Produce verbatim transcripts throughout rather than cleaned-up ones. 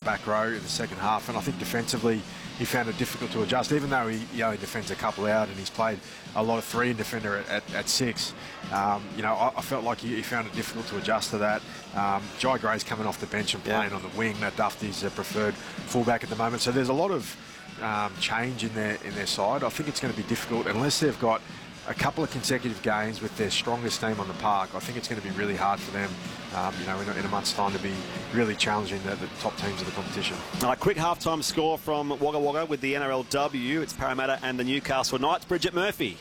back row in the second half, and I think defensively he found it difficult to adjust, even though he, he only defends a couple out and he's played a lot of three in defender at, at, at six. Um, you know, I, I felt like he, he found it difficult to adjust to that. Um, Jai Gray's coming off the bench and playing yeah. on the wing. Matt Duffy's a preferred fullback at the moment. So there's a lot of um, change in their, in their side. I think it's going to be difficult unless they've got a couple of consecutive games with their strongest team on the park. I think it's going to be really hard for them, um, you know, in a, in a month's time to be really challenging the, the top teams of the competition. A quick halftime score from Wagga Wagga with the N R L W. It's Parramatta and the Newcastle Knights. Bridget Murphy.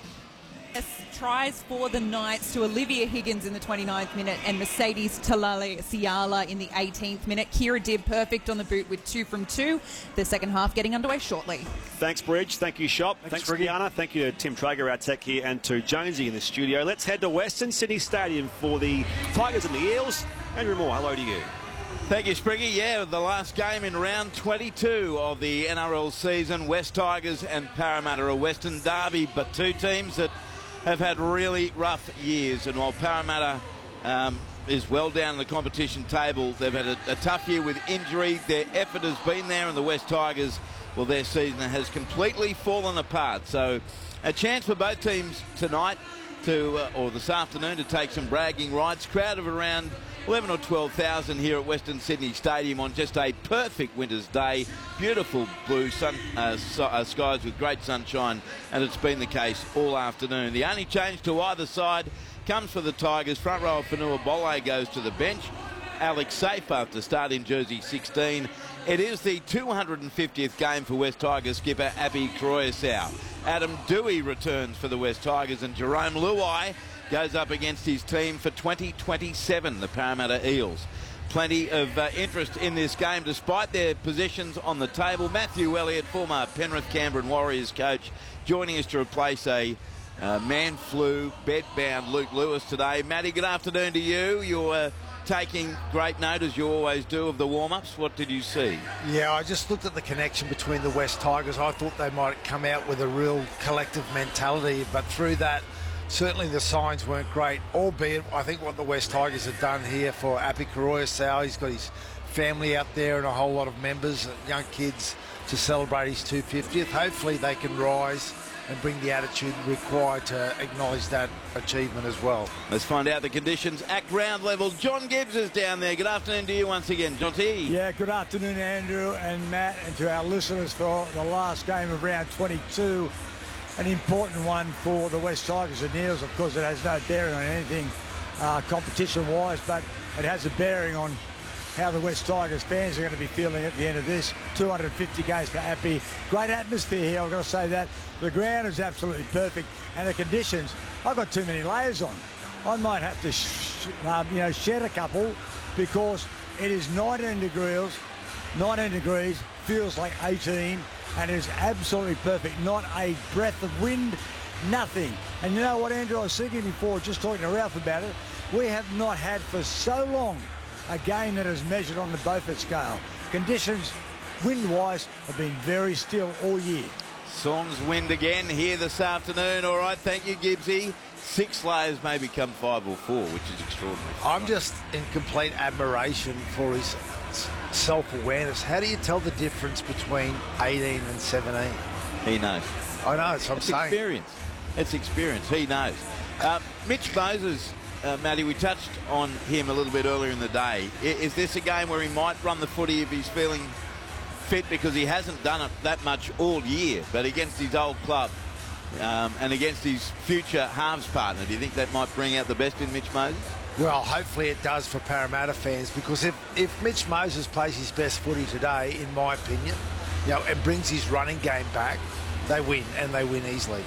Tries for the Knights to Olivia Higgins in the twenty-ninth minute and Mercedes Talale Siala in the eighteenth minute. Kira Dibb perfect on the boot with two from two. The second half getting underway shortly. Thanks, Bridge. Thank you, Shop. Thanks, Thanks Rihanna. Thank you to Tim Traeger, our tech here, and to Jonesy in the studio. Let's head to Western Sydney Stadium for the Tigers and the Eels. Andrew Moore, hello to you. Thank you, Spriggy. Yeah, the last game in round twenty-two of the N R L season. West Tigers and Parramatta, a Western derby, but two teams that have had really rough years. And while Parramatta um, is well down the competition table, they've had a, a tough year with injury. Their effort has been there, and the West Tigers, well, their season has completely fallen apart. So a chance for both teams tonight to, uh, or this afternoon, to take some bragging rights. Crowd of around eleven or twelve thousand here at Western Sydney Stadium on just a perfect winter's day. Beautiful blue sun, uh, so, uh, skies with great sunshine, and it's been the case all afternoon. The only change to either side comes for the Tigers. Front row of Fanua Bolle goes to the bench. Alex Safe after starting jersey sixteen. It is the two hundred fiftieth game for West Tigers skipper Abby Croyasau. Adam Dewey returns for the West Tigers, and Jerome Luai goes up against his team for twenty twenty-seven, the Parramatta Eels. Plenty of uh, interest in this game despite their positions on the table. Matthew Elliott, former Penrith, Canberra and Warriors coach, joining us to replace a uh, man flu, bed-bound Luke Lewis today. Matty, good afternoon to you. You're uh, taking great note, as you always do, of the warm-ups. What did you see? Yeah, I just looked at the connection between the West Tigers. I thought they might come out with a real collective mentality, but through that, certainly the signs weren't great, albeit I think what the West Tigers have done here for Api Croyasau, he's got his family out there and a whole lot of members, young kids, to celebrate his two hundred fiftieth. Hopefully they can rise and bring the attitude required to acknowledge that achievement as well. Let's find out the conditions at ground level. John Gibbs is down there. Good afternoon to you once again, John T. Yeah, good afternoon, Andrew and Matt, and to our listeners for the last game of round twenty-two. An important one for the West Tigers and Eels. Of course, it has no bearing on anything uh, competition-wise, but it has a bearing on how the West Tigers fans are going to be feeling at the end of this. two hundred fifty games for Appy. Great atmosphere here, I've got to say that. The ground is absolutely perfect, and the conditions, I've got too many layers on. I might have to sh um, you know, shed a couple, because it is nineteen degrees, nineteen degrees, feels like eighteen, and it is absolutely perfect. Not a breath of wind, nothing. And you know what, Andrew, I was thinking before, just talking to Ralph about it, we have not had for so long a game that is measured on the Beaufort scale. Conditions, wind-wise, have been very still all year. Songs wind again here this afternoon. All right, thank you, Gibbsy. Six layers may become five or four, which is extraordinary. I'm just in complete admiration for his self-awareness. How do you tell the difference between eighteen and seventeen? He knows. I know, it's what I'm it's saying. experience. It's experience. He knows. Uh, Mitch Moses, uh, Matty, we touched on him a little bit earlier in the day. I, is this a game where he might run the footy if he's feeling fit, because he hasn't done it that much all year, but against his old club um, and against his future halves partner, do you think that might bring out the best in Mitch Moses? Well, hopefully it does for Parramatta fans, because if, if Mitch Moses plays his best footy today, in my opinion, you know, and brings his running game back, they win, and they win easily.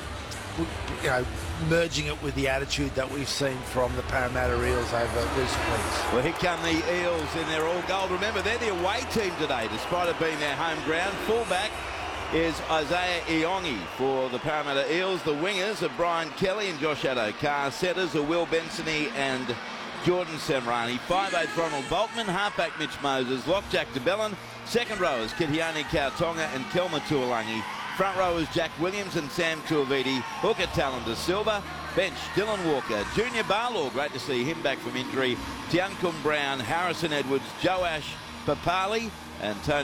You know, merging it with the attitude that we've seen from the Parramatta Eels over recent weeks. Well, here come the Eels in their all gold. Remember, they're the away team today, despite it being their home ground. Fullback is Isaiah Iongi for the Parramatta Eels. The wingers are Brian Kelly and Josh Addo-Carr. Setters are Will Bensony and Jordan Semrani. five eighth Ronald Volkman. Halfback Mitch Moses. Lockjack DeBellin. Second rowers Kitiani Kautonga and Kelma Tuolangi. Front rowers Jack Williams and Sam Tuiviti. Hooker Talon De Silva. Bench Dylan Walker. Junior Barlaw, great to see him back from injury. Tiankum Brown, Harrison Edwards, Joash Papali and Tony